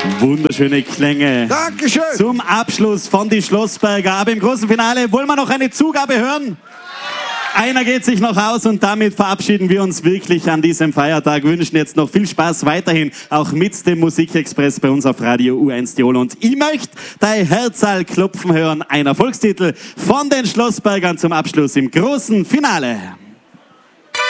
Wunderschöne Klänge. Dankeschön. Zum Abschluss von die Schlossberger. Aber im großen Finale wollen wir noch eine Zugabe hören? Einer geht sich noch aus und damit verabschieden wir uns wirklich an diesem Feiertag. Wünschen jetzt noch viel Spaß weiterhin, auch mit dem Musikexpress bei uns auf Radio U1 Tirol. Und ich möchte dein Herzal klopfen hören. Ein Erfolgstitel von den Schlossbergern zum Abschluss im großen Finale.